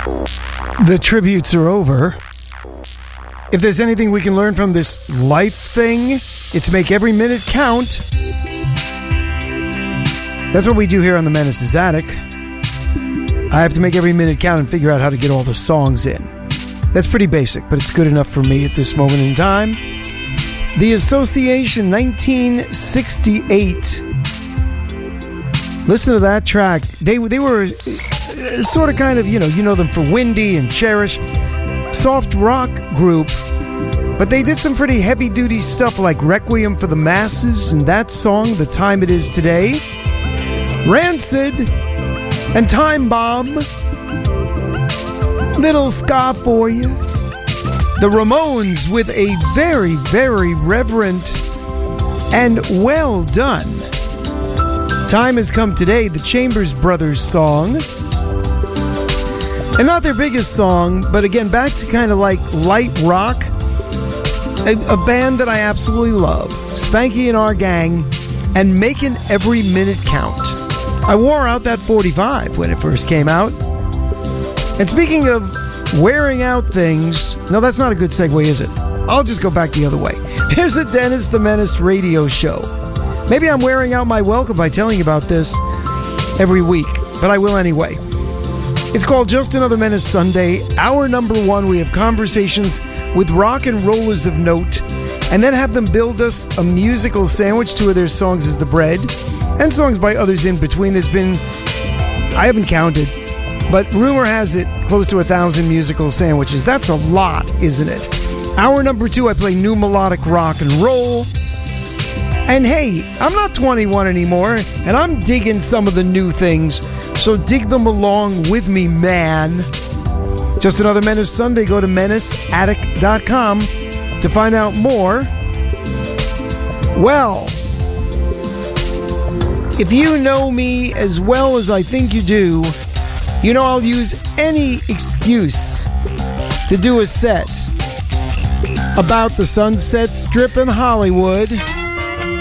The tributes are over. If there's anything we can learn from this life thing, it's make every minute count. That's what we do here on the Menace's Attic. I have to make every minute count and figure out how to get all the songs in. That's pretty basic, but it's good enough for me at this moment in time. The Association, 1968. Listen to that track. They were sort of kind of, you know them for Windy and Cherish. Soft rock group. But they did some pretty heavy-duty stuff like Requiem for the Masses and that song, The Time It Is Today. Rancid and Time Bomb. Little ska for you. The Ramones with a very, very reverent and well done Time Has Come Today, the Chambers Brothers song. And not their biggest song, but again, back to kind of like light rock. A band that I absolutely love. Spanky and Our Gang, and Making Every Minute Count. I wore out that 45 when it first came out. And speaking of wearing out things, no, that's not a good segue, is it? I'll just go back the other way. There's a Dennis the Menace radio show. Maybe I'm wearing out my welcome by telling you about this every week, but I will anyway. It's called Just Another Menace Sunday. Hour number 1, we have conversations with rock and rollers of note, and then have them build us a musical sandwich. 2 of their songs is the bread, and songs by others in between. There's been, I haven't counted, but rumor has it close to 1,000 musical sandwiches. That's a lot, isn't it? Hour number 2, I play new melodic rock and roll. And hey, I'm not 21 anymore, and I'm digging some of the new things, so dig them along with me, man. Just Another Menace Sunday. Go to menaceattic.com to find out more. Well, if you know me as well as I think you do, you know I'll use any excuse to do a set about the Sunset Strip in Hollywood.